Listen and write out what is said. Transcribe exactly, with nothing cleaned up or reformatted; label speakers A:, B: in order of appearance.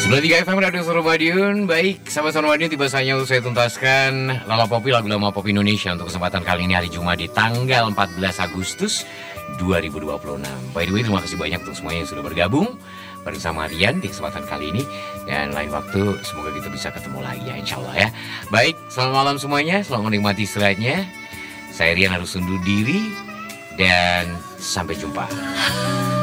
A: sembilan puluh tiga F M Radio Suara Madiun. Baik, sahabat Suara Madiun, tiba saatnya untuk saya tuntaskan Lala Popi, lagu lama pop Indonesia untuk kesempatan kali ini, hari Jumat di tanggal empat belas Agustus dua ribu dua puluh enam. By the way, terima kasih banyak untuk semuanya yang sudah bergabung bersama Rian di kesempatan kali ini. Dan lain waktu semoga kita bisa ketemu lagi ya, insya Allah ya. Baik, selamat malam semuanya, selamat menikmati istirahatnya. Saya Rian harus undur diri dan sampai jumpa.